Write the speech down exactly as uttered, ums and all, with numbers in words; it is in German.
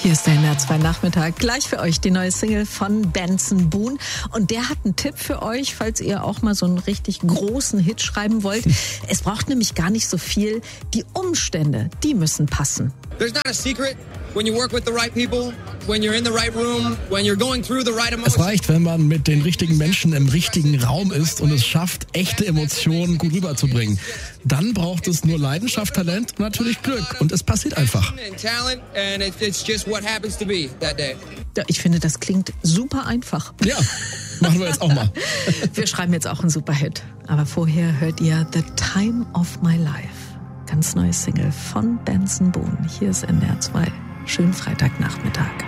Hier ist der N R zwei Nachmittag. Gleich für euch die neue Single von Benson Boone. Und der hat einen Tipp für euch, falls ihr auch mal so einen richtig großen Hit schreiben wollt. Es braucht nämlich gar nicht so viel. Die Umstände, die müssen passen. There's not a secret when you work with the right people, when you're in the right room, when you're going through the right emotions. Es reicht, wenn man mit den richtigen Menschen im richtigen Raum ist und es schafft, echte Emotionen gut rüberzubringen. Dann braucht es nur Leidenschaft, Talent und natürlich Glück. Und es passiert einfach. Ja, ich finde, das klingt super einfach. Ja, machen wir jetzt auch mal. Wir schreiben jetzt auch einen Superhit. Aber vorher hört ihr The Time of My Life. Ganz neue Single von Benson Boone. Hier ist N R zwei. Schönen Freitagnachmittag.